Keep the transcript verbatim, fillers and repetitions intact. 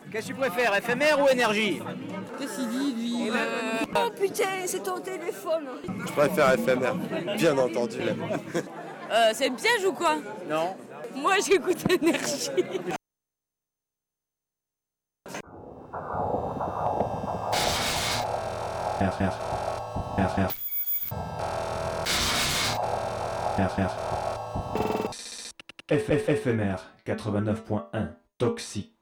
Qu'est-ce que tu préfères, éphémère ou énergie? Qu'est-ce qu'il dit, lui euh... Oh putain, c'est ton téléphone. Je préfère éphémère, bien entendu. Là. euh, c'est un piège ou quoi? Non. Moi, j'écoute énergie. R R R R R R F F Éphémère quatre-vingt-neuf point un Toxique.